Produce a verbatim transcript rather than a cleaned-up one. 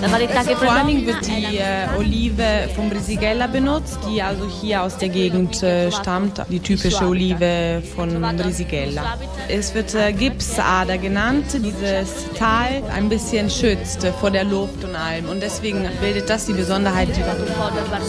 Vor allen Dingen wird die äh, Olive vom Brisighella benutzt, die also hier aus der Gegend äh, stammt, die typische Olive von Brisighella. Es wird äh, Gipsader genannt, dieses Tal ein bisschen schützt äh, vor der Luft und allem und deswegen bildet das die Besonderheit.